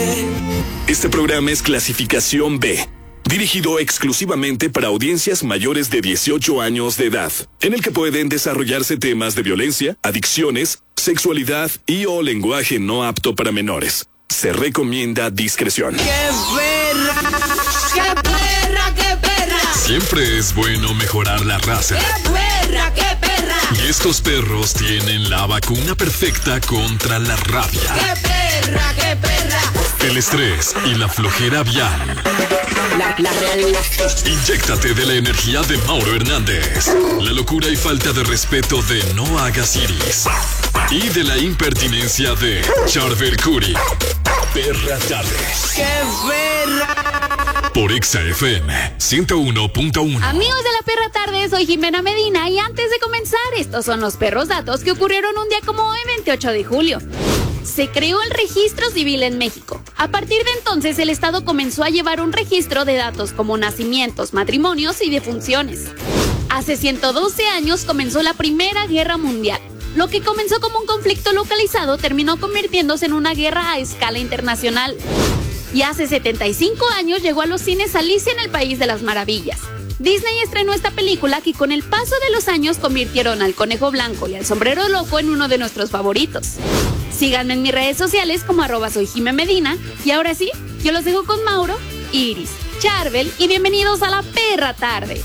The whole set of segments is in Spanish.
Este programa es clasificación B, dirigido exclusivamente para audiencias mayores de 18 años de edad, en el que pueden desarrollarse temas de violencia, adicciones, sexualidad y o lenguaje no apto para menores. Se recomienda discreción. ¡Qué perra! ¡Qué perra! ¡Qué perra! Siempre es bueno mejorar la raza. ¡Qué perra! ¡Qué perra! Y estos perros tienen la vacuna perfecta contra la rabia, ¡Qué perra! ¡Qué perra! el estrés y la flojera vial. La realidad. Inyéctate de la energía de Mauro Hernández, la locura y falta de respeto de No Hagas Iris y de la impertinencia de Charbel Curry. Perra Tarde. ¡Qué perra! Por Exa FM 101.1. Amigos de la Perra Tarde, soy Jimena Medina y antes de comenzar, estos son los perros datos que ocurrieron un día como hoy, 28 de julio. Se creó el registro civil en México. A partir de entonces, el Estado comenzó a llevar un registro de datos como nacimientos, matrimonios y defunciones. Hace 112 años comenzó la Primera Guerra Mundial. Lo que comenzó como un conflicto localizado terminó convirtiéndose en una guerra a escala internacional. Y hace 75 años llegó a los cines Alicia en el País de las Maravillas. Disney estrenó esta película que con el paso de los años convirtieron al Conejo Blanco y al Sombrero Loco en uno de nuestros favoritos. Síganme en mis redes sociales como @soyjimemedina. Y ahora sí, yo los dejo con Mauro, Iris, Charbel y bienvenidos a la Perra Tarde.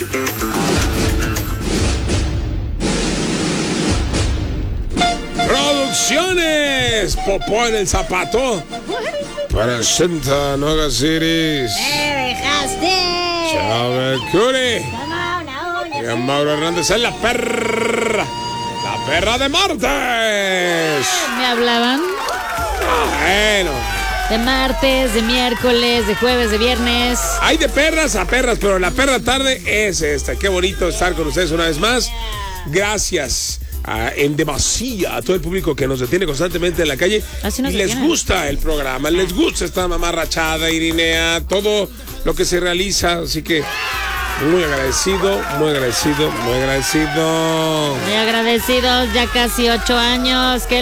Producciones Popó en el Zapato presenta No Hagas Iris. ¡Me dejaste! Chávez Curry y Mauro Hernández en la perra de martes. ¿Me hablaban? Bueno, De martes, de miércoles, de jueves, de viernes. hay de perras a perras, pero la perra tarde es esta. Qué bonito estar con ustedes una vez más. Gracias en demasía a todo el público que nos detiene constantemente en la calle. Así nos y les detienen. gusta el programa, les gusta esta mamarrachada, Irinea, todo lo que se realiza. Así que muy agradecido, muy agradecido, muy agradecido. Muy agradecidos, ya casi 8 años. ¡Qué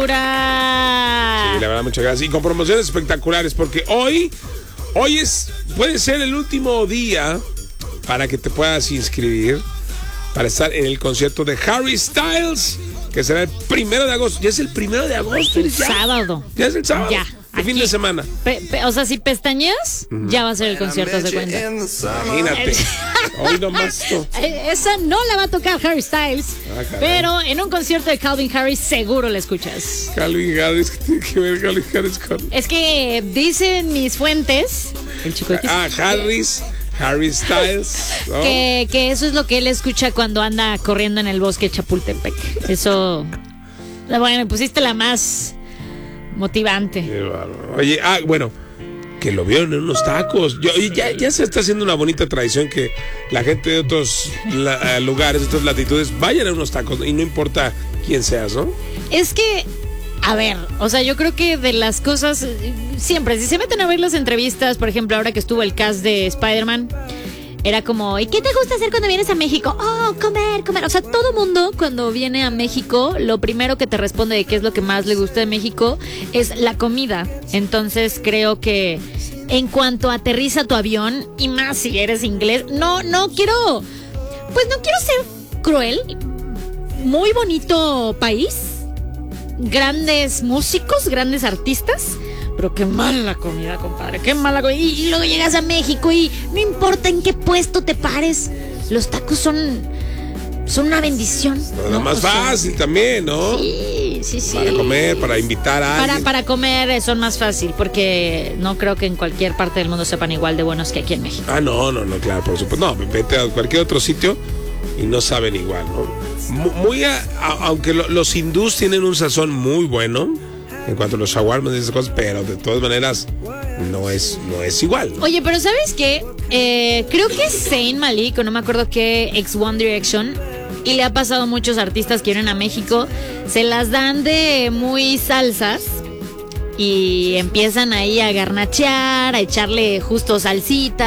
locura! Y la verdad, muchas gracias. Y con promociones espectaculares, porque hoy puede ser el último día para que te puedas inscribir para estar en el concierto de Harry Styles, que será el 1 de agosto. Ya es el 1 de agosto. ¿Ya? Sábado. Ya es el sábado. Ya. El fin de semana. O sea, si pestañeas, ya va a ser el concierto, se cuenta. Imagínate. Hoy nomás. Esa no la va a tocar Harry Styles, caray. pero en un concierto de Calvin Harris seguro la escuchas. Calvin Harris, ¿qué tiene que ver Calvin Harris con...? Es que dicen mis fuentes, el chico X, Harry Styles, ¿no? que eso es lo que él escucha cuando anda corriendo en el bosque de Chapultepec. Eso, bueno, me pusiste la más motivante. Qué bárbaro. Oye, bueno, que lo vieron en unos tacos. Ya se está haciendo una bonita tradición que la gente de otros lugares, de otras latitudes, vayan a unos tacos y no importa quién seas, ¿no? Es que, a ver, o sea, yo creo que de las cosas, siempre, si se meten a ver las entrevistas, por ejemplo, ahora que estuvo el cast de Spider-Man, era como, ¿y qué te gusta hacer cuando vienes a México? Oh, comer. O sea, todo mundo cuando viene a México, lo primero que te responde de qué es lo que más le gusta de México es la comida. Entonces creo que en cuanto aterriza tu avión, y más si eres inglés, no quiero ser cruel. Muy bonito país, grandes músicos, grandes artistas, pero qué mala comida, compadre, qué mala comida. Y luego llegas a México y no importa en qué puesto te pares, los tacos son una bendición. Lo más fácil también, ¿no? Sí. Para comer, para invitar a alguien. Para comer son más fácil, porque no creo que en cualquier parte del mundo sepan igual de buenos que aquí en México. No, claro, por supuesto. No, vete a cualquier otro sitio y no saben igual, ¿no? Aunque los hindús tienen un sazón muy bueno en cuanto a los shawarmas y esas cosas, pero de todas maneras no es igual, ¿no? Oye, pero ¿sabes qué? Creo que Zayn Malik, o no me acuerdo qué, ex One Direction, y le ha pasado a muchos artistas que vienen a México, se las dan de muy salsas y empiezan ahí a garnachear, a echarle justo salsita.